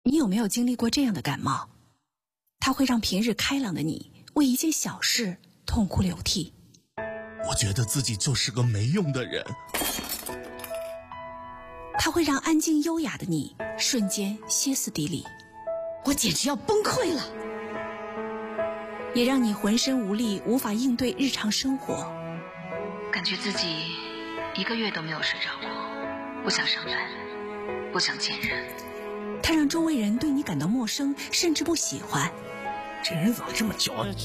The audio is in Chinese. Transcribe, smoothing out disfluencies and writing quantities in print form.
你有没有经历过这样的感冒？它会让平日开朗的你为一件小事痛哭流涕。 我觉得自己就是个没用的人。 它会让安静优雅的你瞬间歇斯底里。 我简直要崩溃了。 也让你浑身无力，无法应对日常生活。 感觉自己1个月都没有睡着过，不想上班，不想见人。 它让周围人对你感到陌生，甚至不喜欢。 这人怎么这么矫情？